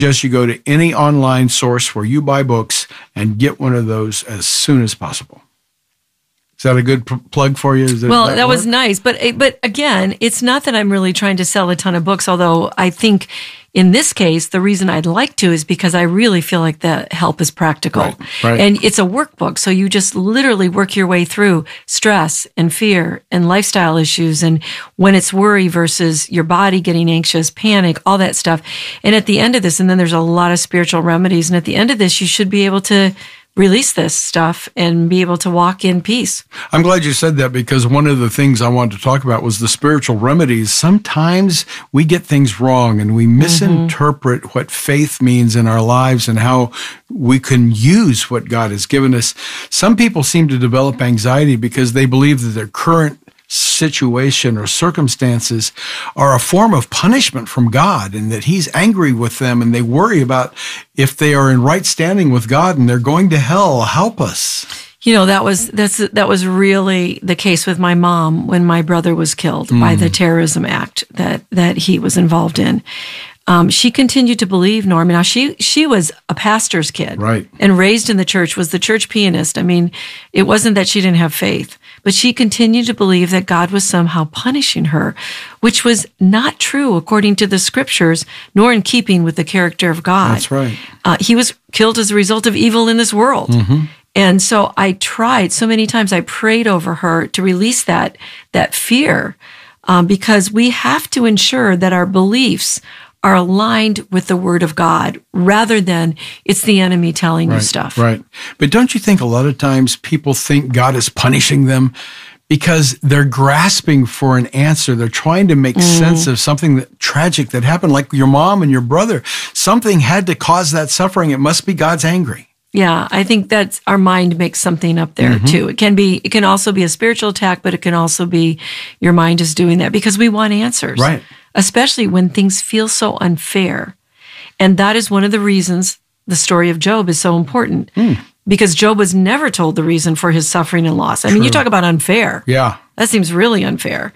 Just you go to any online source where you buy books and get one of those as soon as possible. Is that a good plug for you? That was nice. But again, it's not that I'm really trying to sell a ton of books, although I think in this case, the reason I'd like to is because I really feel like the help is practical. Right. And it's a workbook. So you just literally work your way through stress and fear and lifestyle issues and when it's worry versus your body getting anxious, panic, all that stuff. And at the end of this, and then there's a lot of spiritual remedies. And at the end of this, you should be able to release this stuff and be able to walk in peace. I'm glad you said that because one of the things I wanted to talk about was the spiritual remedies. Sometimes we get things wrong and we misinterpret what faith means in our lives and how we can use what God has given us. Some people seem to develop anxiety because they believe that their current situation or circumstances are a form of punishment from God and that he's angry with them and they worry about if they are in right standing with God and they're going to hell. Help us. You know, that was really the case with my mom when my brother was killed by the terrorism act that he was involved in. She continued to believe, Norm. Now, she was a pastor's kid, right, and raised in the church, was the church pianist. I mean, it wasn't that she didn't have faith, but she continued to believe that God was somehow punishing her, which was not true according to the scriptures, nor in keeping with the character of God. That's right. He was killed as a result of evil in this world. Mm-hmm. And so I tried so many times, I prayed over her to release that fear, because we have to ensure that our beliefs are aligned with the word of God rather than it's the enemy telling you stuff. Right. But don't you think a lot of times people think God is punishing them because they're grasping for an answer. They're trying to make sense of something tragic that happened, like your mom and your brother. Something had to cause that suffering. It must be God's angry. Yeah, I think that's our mind makes something up there too. It can also be a spiritual attack, but it can also be your mind is doing that because we want answers. Right. Especially when things feel so unfair. And that is one of the reasons the story of Job is so important. Because Job was never told the reason for his suffering and loss. I mean, you talk about unfair. Yeah. That seems really unfair.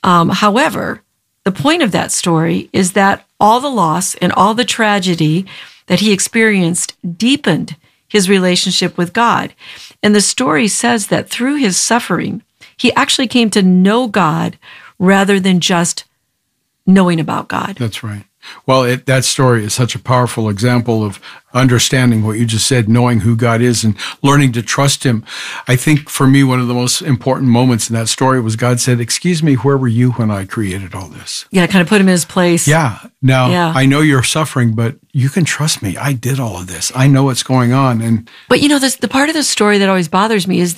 However, the point of that story is that all the loss and all the tragedy that he experienced deepened his relationship with God. And the story says that through his suffering, he actually came to know God rather than just knowing about God. That's right. Well, that story is such a powerful example of understanding what you just said, knowing who God is and learning to trust him. I think for me, one of the most important moments in that story was God said, "Excuse me, where were you when I created all this?" Yeah, kind of put him in his place. Yeah. Now, I know you're suffering, but you can trust me. I did all of this. I know what's going on. But you know, the part of the story that always bothers me is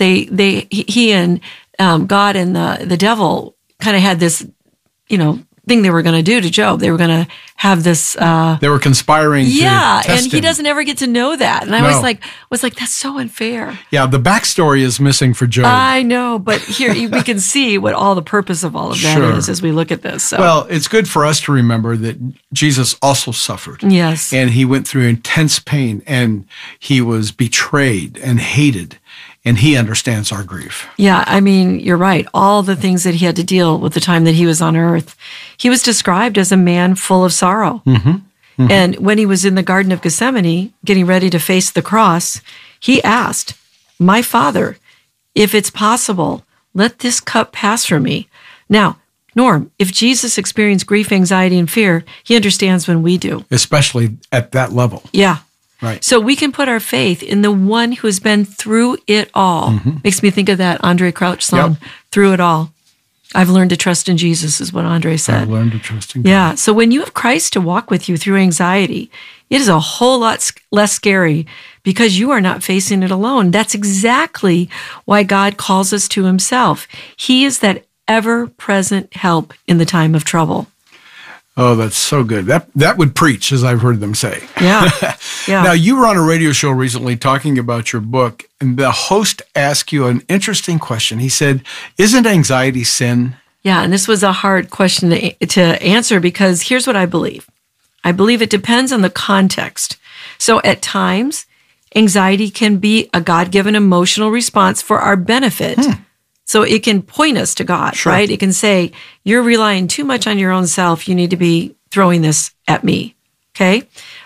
he and God and the devil kind of had this, thing they were going to do to Job. They were going to have this. They were conspiring. Yeah, to test and he him. doesn't ever get to know that. And I was like, that's so unfair. Yeah, the backstory is missing for Job. I know, but here we can see what all the purpose of all of that is as we look at this. So. Well, it's good for us to remember that Jesus also suffered. Yes, and he went through intense pain, and he was betrayed and hated. And he understands our grief. Yeah, I mean, you're right. All the things that he had to deal with the time that he was on earth. He was described as a man full of sorrow. And when he was in the Garden of Gethsemane, getting ready to face the cross, he asked, "My Father, if it's possible, let this cup pass from me." Now, Norm, if Jesus experienced grief, anxiety, and fear, he understands when we do. Especially at that level. Yeah. Right. So we can put our faith in the one who has been through it all. Makes me think of that Andre Crouch song, Through It All. I've learned to trust in Jesus is what Andre said. I've learned to trust in God. Yeah. So when you have Christ to walk with you through anxiety, it is a whole lot less scary because you are not facing it alone. That's exactly why God calls us to himself. He is that ever-present help in the time of trouble. Oh, that's so good. That would preach, as I've heard them say. Yeah. Now, you were on a radio show recently talking about your book, and the host asked you an interesting question. He said, "Isn't anxiety sin?" Yeah, and this was a hard question to answer because here's what I believe. I believe it depends on the context. So at times, anxiety can be a God-given emotional response for our benefit. So it can point us to God, right? It can say, you're relying too much on your own self. You need to be throwing this at me, okay?